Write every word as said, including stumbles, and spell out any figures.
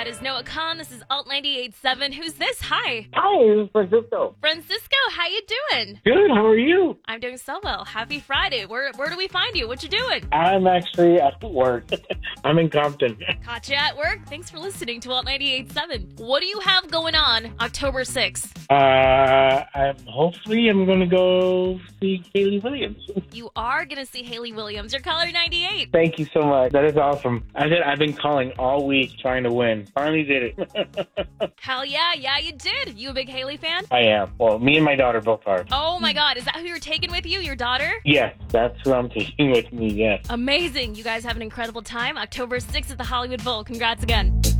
That is Noah Khan. This is Alt ninety-eight point seven. Who's this? Hi. Hi, this is Francisco. Francisco, how you doing? Good, how are you? I'm doing so well. Happy Friday. Where where do we find you? What you doing? I'm actually at work. I'm in Compton. Caught you at work. Thanks for listening to Alt ninety-eight point seven. What do you have going on October sixth? Uh, I'm, hopefully I'm going to go see Hayley Williams. You are going to see Hayley Williams. You're caller ninety-eight. Thank you so much. That is awesome. I said I've been calling all week trying to win. Finally did it. Hell yeah. Yeah, you did. You a big Hayley fan? I am. Well, me and my daughter both are. Oh my God. Is that who you're taking with you? Your daughter? Yes, that's who I'm taking with me, yes. Amazing. You guys have an incredible time. October sixth at the Hollywood Bowl. Congrats again.